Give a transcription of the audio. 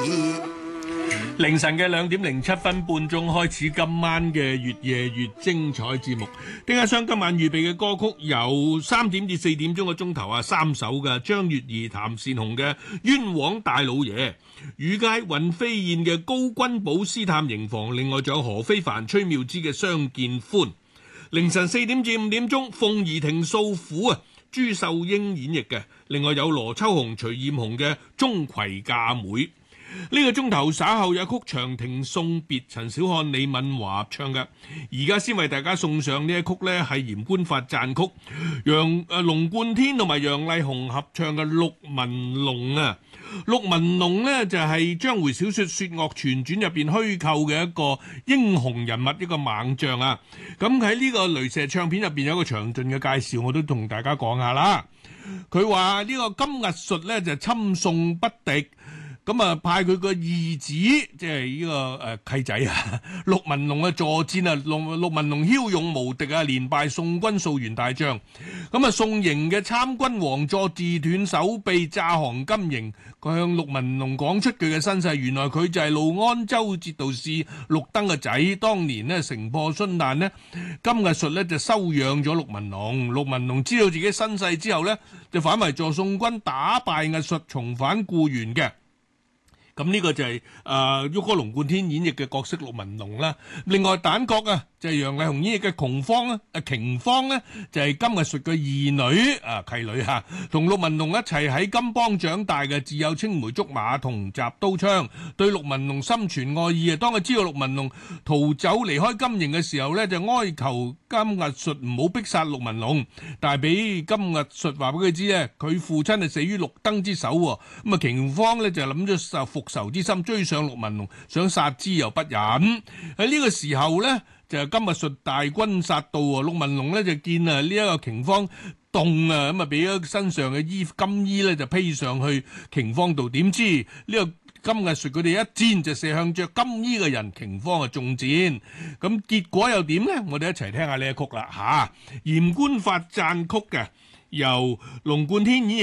凌晨嘅2:07半鐘開始今晚嘅越夜越精彩節目。丁家雙今晚預備嘅歌曲有3點至4點鐘嘅鐘頭啊，3首嘅張月兒、譚善紅嘅《冤枉大老爺》，雨佳、尹飛燕嘅《高君寶斯探刑房》，另外仲有何非凡、崔妙芝嘅《相見歡》。凌晨4點至5點鐘，鳳儀亭訴苦啊，朱秀英演繹嘅，另外有羅秋紅、徐艷紅嘅《鍾馗嫁妹》。呢個鐘頭稍後有曲《長亭送別》，陳小漢、李敏華合唱嘅。而家先為大家送上呢一曲呢，係嚴官發讚曲，龍貫天同埋楊麗紅合唱嘅《陸文龍》啊。陸文龍呢，就係章回小說《說岳全傳》入邊虛構嘅一個英雄人物，一個猛將啊。咁喺呢個雷射唱片入邊有一個詳盡嘅介紹，我都同大家講下啦。佢話呢個金屹術呢，就侵宋不敵。咁啊，派佢個義子，即係呢個契仔啊，陸文龍啊助戰啊，陸文龍驍勇無敵啊，連敗宋軍數員大將。咁啊，宋營嘅參軍王佐自斷手臂，詐降金營。佢向陸文龍講出佢嘅身世，原來佢就係陸安州節度使陸登嘅仔。當年呢，城破殉難呢，金屹術呢就收養咗陸文龍。陸文龍知道自己身世之後呢，就反為助宋軍打敗屹術，重返故園嘅。咁呢個就係旭哥龍貫天演繹嘅角色陸文龍啦。另外旦角啊，就係楊麗紅演繹嘅瓊芳啦。瓊芳呢，就係金屹術嘅義女契女嚇，同陸文龍一齊喺金邦長大嘅，自幼青梅竹馬，同習刀槍，對陸文龍心存愛意啊。當佢知道陸文龍逃走離開金營嘅時候呢，就哀求金屹術唔好逼殺陸文龍，但係俾金屹術話俾佢知咧，佢父親係死於陸登之手喎。咁啊，瓊芳呢，就諗咗復仇之心，追上陸文龍，想殺之又不忍。喺呢個時候呢，就金屹術大軍殺到啊，陸文龍呢，就見啊呢一個瓊芳凍啊，咁啊俾咗身上嘅金衣呢，就披上去瓊芳度，點知呢個金屹術佢哋一箭就射向着金衣嘅人，瓊芳啊中箭。咁結果又點呢？我哋一齊聽下呢一曲啦嚇，嚴官發讚曲嘅，由龍貫天演繹。